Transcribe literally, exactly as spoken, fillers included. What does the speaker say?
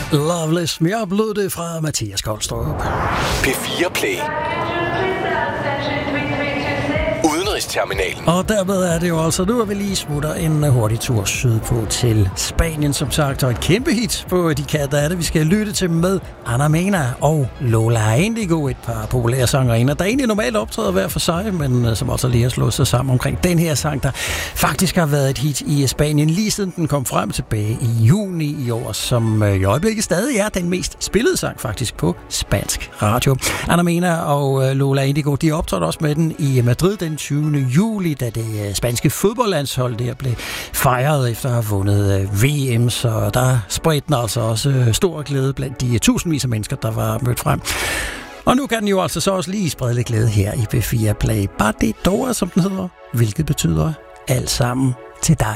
Loveless. Jeg oplevede det fra Mathias Koldstrup. P fire Play. Udenrigsterminalen. Og dermed er det jo altså nu, at vi lige smutter en hurtig tur sydpå til Spanien, som sagt, og et kæmpe hit på de katter er det, vi skal lytte til med Ana Mena og Lola Indigo, et par populære sangerinder, der egentlig normalt optræder hver for sig, men som også lige har slået sig sammen omkring den her sang, der faktisk har været et hit i Spanien, lige siden den kom frem tilbage i juni i år, som i øjeblikket stadig er den mest spillede sang faktisk på spansk radio. Ana Mena og Lola Indigo, de optrådte også med den i Madrid den tyvende juli, da det spanske fodboldlandshold der blev fejret efter at have vundet V M, så der spredte den altså også stor glæde blandt de tusindvis af mennesker, der var mødt frem. Og nu kan den jo altså så også lige sprede lidt glæde her i P fire Play. Bare det dår, som den hedder, hvilket betyder alt sammen til dig.